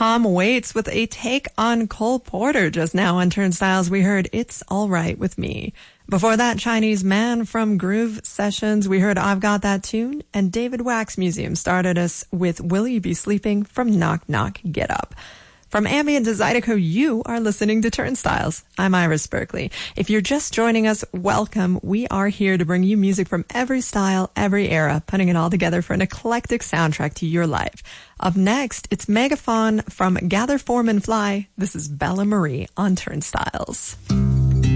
Tom Waits with a take on Cole Porter. Just now on Turnstiles, we heard It's All Right With Me. Before that, Chinese Man from Groove Sessions, we heard I've Got That Tune. And David Wax Museum started us with Will You Be Sleeping from Knock Knock Get Up. From Ambient to Zydeco, you are listening to Turnstiles. I'm Iris Berkeley. If you're just joining us, welcome. We are here to bring you music from every style, every era, putting it all together for an eclectic soundtrack to your life. Up next, it's Megaphone from Gather, Form, and Fly. This is Bella Marie on Turnstiles.